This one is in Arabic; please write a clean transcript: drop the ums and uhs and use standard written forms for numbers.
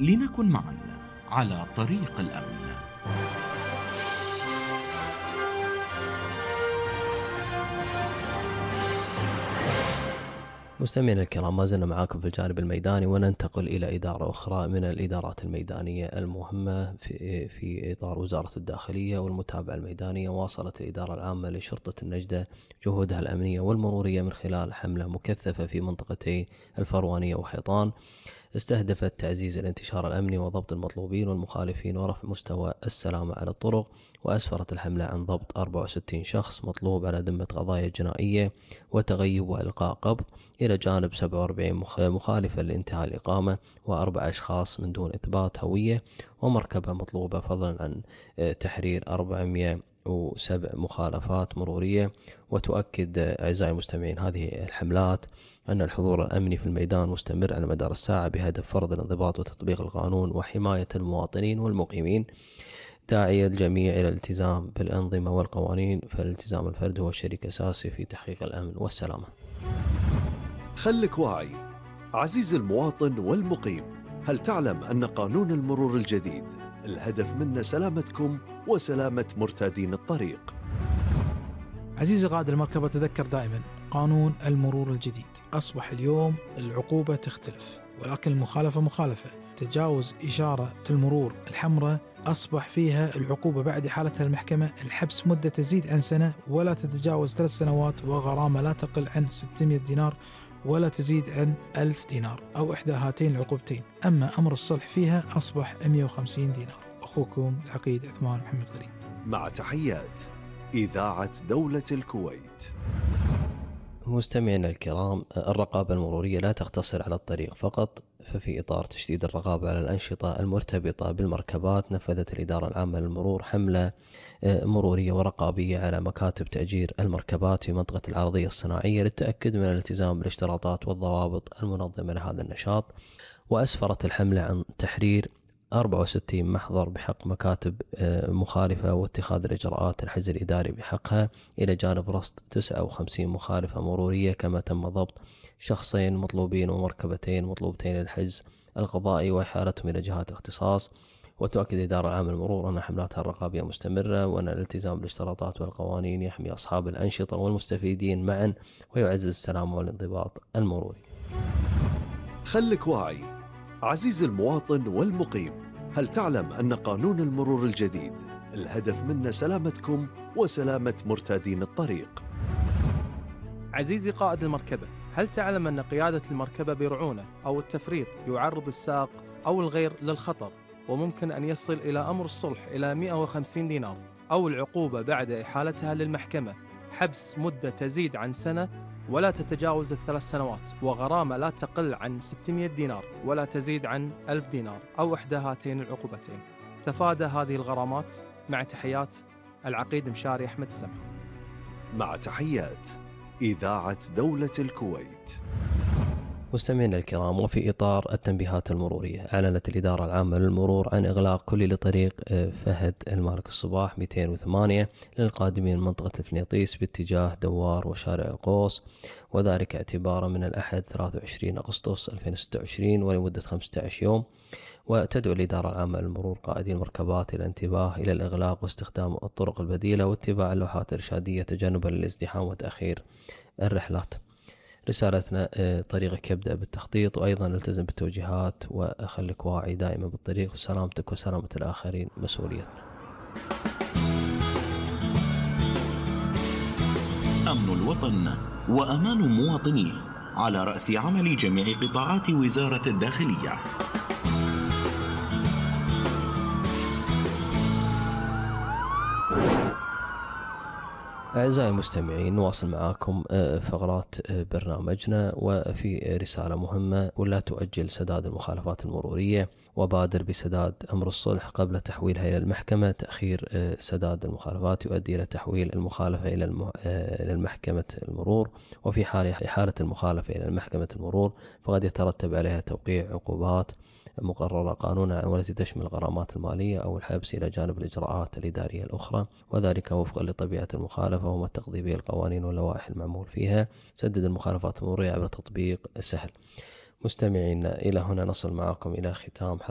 لنكن معا على طريق الأمن. مستمعينا الكرام، ما زلنا معاكم في الجانب الميداني، وننتقل إلى إدارة أخرى من الإدارات الميدانية المهمة في إطار وزارة الداخلية والمتابعة الميدانية. واصلت الإدارة العامة لشرطة النجدة جهودها الأمنية والمرورية من خلال حملة مكثفة في منطقتي الفروانية وحيطان، استهدفت تعزيز الانتشار الأمني وضبط المطلوبين والمخالفين ورفع مستوى السلامة على الطرق. وأسفرت الحملة عن ضبط 64 شخص مطلوب على ذمة قضايا جنائية وتغيب وإلقاء قبض، إلى جانب 47 مخالفا لانتهاء الإقامة، و4 أشخاص من دون إثبات هوية، ومركبة مطلوبة، فضلا عن تحرير 407 مخالفات مرورية. وتؤكد أعزائي المستمعين هذه الحملات أن الحضور الأمني في الميدان مستمر على مدار الساعة بهدف فرض الانضباط وتطبيق القانون وحماية المواطنين والمقيمين، داعية الجميع إلى الالتزام بالأنظمة والقوانين، فالالتزام الفرد هو شريك أساسي في تحقيق الأمن والسلامة. خلك واعي عزيز المواطن والمقيم، هل تعلم أن قانون المرور الجديد الهدف منه سلامتكم وسلامة مرتادين الطريق؟ عزيزي قائد المركبة، تذكر دائما قانون المرور الجديد أصبح اليوم العقوبة تختلف، ولكن المخالفة مخالفة. تجاوز إشارة المرور الحمراء أصبح فيها العقوبة بعد إحالتها المحكمة الحبس مدة تزيد عن سنة ولا تتجاوز 3 سنوات، وغرامة لا تقل عن 600 دينار ولا تزيد عن 1000 دينار أو إحدى هاتين العقوبتين. أما أمر الصلح فيها أصبح 150 دينار. أخوكم العقيد عثمان محمد غريب، مع تحيات إذاعة دولة الكويت. مستمعينا الكرام، الرقابة المرورية لا تقتصر على الطريق فقط، ففي إطار تشديد الرقابة على الأنشطة المرتبطة بالمركبات، نفذت الإدارة العامة للمرور حملة مرورية ورقابية على مكاتب تأجير المركبات في منطقة العرضية الصناعية للتأكد من الالتزام بالاشتراطات والضوابط المنظمة لهذا النشاط. وأسفرت الحملة عن تحرير 64 محضر بحق مكاتب مخالفة واتخاذ الإجراءات الحجز الإداري بحقها، إلى جانب رصد 59 مخالفة مرورية، كما تم ضبط شخصين مطلوبين ومركبتين مطلوبتين للحجز القضائي وإحالتهم إلى جهات الاختصاص. وتؤكد الإدارة العامة للمرور أن حملاتها الرقابية مستمرة، وأن الالتزام بالاشتراطات والقوانين يحمي أصحاب الأنشطة والمستفيدين معا ويعزز السلامة والانضباط المروري. خلك واعي عزيز المواطن والمقيم، هل تعلم أن قانون المرور الجديد الهدف منه سلامتكم وسلامة مرتادين الطريق؟ عزيزي قائد المركبة، هل تعلم أن قيادة المركبة برعونة أو التفريط يعرض السائق أو الغير للخطر، وممكن أن يصل إلى أمر الصلح إلى 150 دينار، أو العقوبة بعد إحالتها للمحكمة حبس مدة تزيد عن سنة ولا تتجاوز 3 سنوات، وغرامة لا تقل عن 600 دينار ولا تزيد عن 1000 دينار أو إحدى هاتين العقوبتين. تفادى هذه الغرامات. مع تحيات العقيد مشاري أحمد السمحي. مع تحيات إذاعة دولة الكويت. مستمعينا الكرام، وفي إطار التنبيهات المرورية، أعلنت الإدارة العامة للمرور عن إغلاق كل لطريق فهد المالك الصباح 208 للقادمين من منطقة الفنيطيس باتجاه دوار وشارع القوس، وذلك اعتبارا من الأحد 23 أغسطس 2026 ولمدة 15 يوم. وتدعو الإدارة العامة للمرور قائدي المركبات إلى الانتباه إلى الإغلاق واستخدام الطرق البديلة واتباع اللوحات الإرشادية تجنبا للازدحام وتأخير الرحلات. رسالتنا طريقك يبدأ بالتخطيط، وأيضا التزم بالتوجيهات وخليك واعي دائما بالطريق، وسلامتك وسلامة الآخرين مسؤوليتنا. أمن الوطن وأمان مواطنيه على رأس عمل جميع قطاعات وزارة الداخلية. أعزائي المستمعين، نواصل معاكم فقرات برنامجنا، وفي رسالة مهمة: ولا تؤجل سداد المخالفات المرورية، وبادر بسداد أمر الصلح قبل تحويلها إلى المحكمة. تأخير سداد المخالفات يؤدي إلى تحويل المخالفة إلى محكمة المرور، وفي حالة المخالفة إلى محكمة المرور فقد يترتب عليها توقيع عقوبات مقررة قانونا، والتي تشمل الغرامات المالية أو الحبس إلى جانب الإجراءات الإدارية الأخرى، وذلك وفقا لطبيعة المخالفة وما تقضي به القوانين واللوائح المعمول فيها. سدد المخالفات المرورية عبر تطبيق سهل. مستمعين، إلى هنا نصل معكم إلى ختام